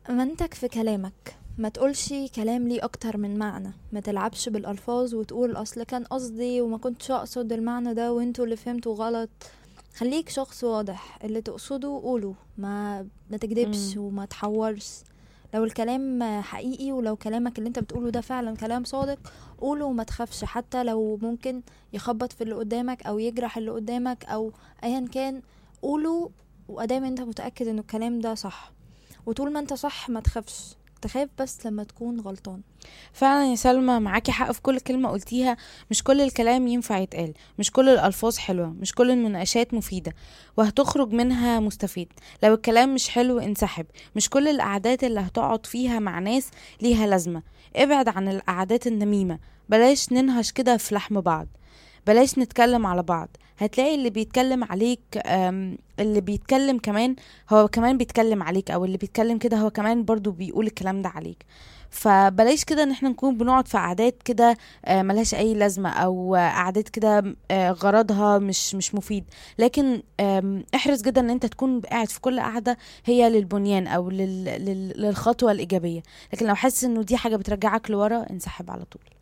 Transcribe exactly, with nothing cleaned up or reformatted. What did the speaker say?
منتك في كلامك، ما تقولش كلام ليه اكتر من معنى، ما تلعبش بالالفاظ وتقول اصل كان قصدي وما كنتش اقصد المعنى ده وانتوا اللي فهمتوا غلط. خليك شخص واضح، اللي تقصده قوله، ما ما تكدبش امم وما تحورش. لو الكلام حقيقي ولو كلامك اللي انت بتقوله ده فعلا كلام صادق، قوله وما تخافش، حتى لو ممكن يخبط في اللي قدامك او يجرح اللي قدامك او ايا كان. قوله وادام انت متأكد ان الكلام ده صح، وطول ما انت صح ما تخافش. تخاف بس لما تكون غلطان. فعلا يا سلمى، معاكي حق في كل كلمة قلتيها. مش كل الكلام ينفع يتقال، مش كل الألفاظ حلوة، مش كل المناقشات مفيدة وهتخرج منها مستفيد. لو الكلام مش حلو انسحب. مش كل القعدات اللي هتقعد فيها مع ناس ليها لازمة. ابعد عن القعدات النميمة. بلاش ننهش كده في لحم بعض. بلاش نتكلم على بعض. هتلاقي اللي بيتكلم عليك أم، اللي بيتكلم كمان هو كمان بيتكلم عليك، او اللي بيتكلم كده هو كمان برضو بيقول الكلام ده عليك. فبلاش كده ان احنا نكون بنقعد في قعدات كده آه، ملهاش اي لازمة، او آه، قعدات كده آه، غرضها مش مش مفيد. لكن آم، احرص جدا ان انت تكون قاعد في كل قعدة هي للبنيان، او لل- لل- للخطوة الإيجابية. لكن لو حاسس انه دي حاجة بترجعك لورا، انسحب على طول.